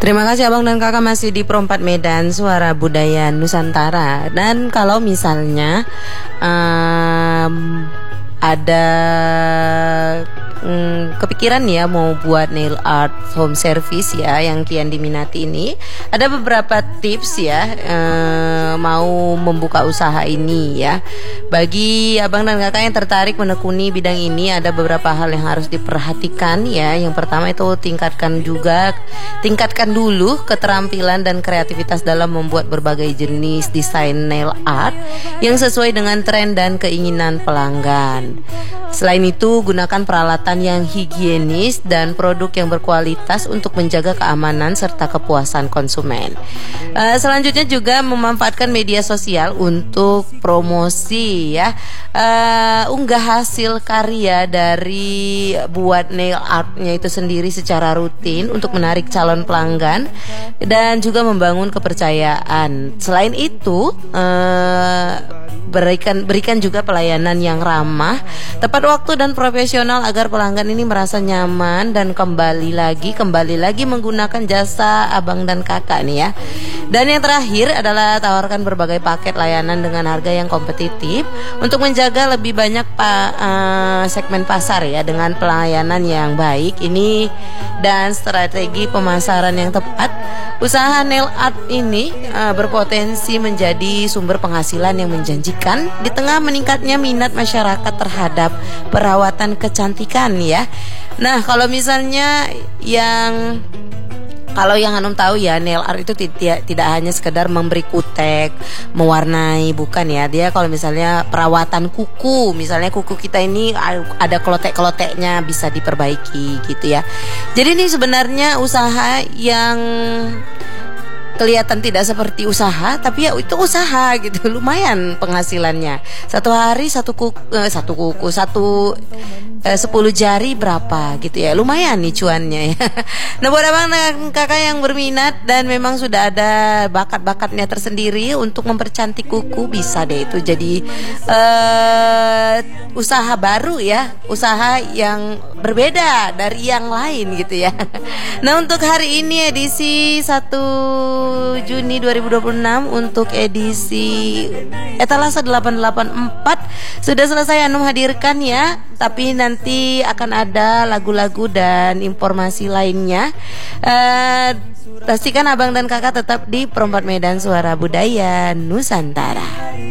Terima kasih Abang dan Kakak masih di Perempat Medan, Suara Budaya Nusantara. Dan kalau misalnya ada kepikiran ya mau buat nail art home service ya yang kian diminati ini, ada beberapa tips ya mau membuka usaha ini ya. Bagi abang dan kakak yang tertarik menekuni bidang ini, ada beberapa hal yang harus diperhatikan ya. Yang pertama itu tingkatkan dulu keterampilan dan kreativitas dalam membuat berbagai jenis desain nail art yang sesuai dengan tren dan keinginan pelanggan. Selain itu, gunakan peralatan yang higienis dan produk yang berkualitas untuk menjaga keamanan serta kepuasan konsumen. Selanjutnya juga memanfaatkan media sosial untuk promosi ya. Unggah hasil karya dari buat nail artnya itu sendiri secara rutin untuk menarik calon pelanggan dan juga membangun kepercayaan. Selain itu, berikan juga pelayanan yang ramah, tepat waktu dan profesional agar pelanggan ini merasa nyaman dan kembali lagi menggunakan jasa abang dan kakak nih ya. Dan yang terakhir adalah tawarkan berbagai paket layanan dengan harga yang kompetitif untuk menjaga lebih banyak segmen pasar ya dengan pelayanan yang baik ini dan strategi pemasaran yang tepat. Usaha nail art ini berpotensi menjadi sumber penghasilan yang menjanjikan di tengah meningkatnya minat masyarakat terhadap perawatan kecantikan ya. Nah, kalau misalnya kalau yang Hanum tahu ya, nail art itu tidak hanya sekedar memberi kutek, mewarnai, bukan ya. Dia kalau misalnya perawatan kuku, misalnya kuku kita ini ada kelotek-keloteknya bisa diperbaiki gitu ya. Jadi ini sebenarnya usaha yang kelihatan tidak seperti usaha, tapi ya itu usaha gitu, lumayan penghasilannya. Satu hari 10 jari berapa gitu ya, lumayan nih cuannya ya. Nah, buat abang dan kakak yang berminat dan memang sudah ada bakat-bakatnya tersendiri untuk mempercantik kuku, bisa deh itu jadi usaha baru ya, usaha yang berbeda dari yang lain gitu ya. Nah, untuk hari ini edisi 1 Juni 2026 untuk edisi Etalase 884 sudah selesai Anum hadirkan ya. Tapi nanti akan ada lagu-lagu dan informasi lainnya. Pastikan abang dan kakak tetap di Perempat Medan, Suara Budaya Nusantara.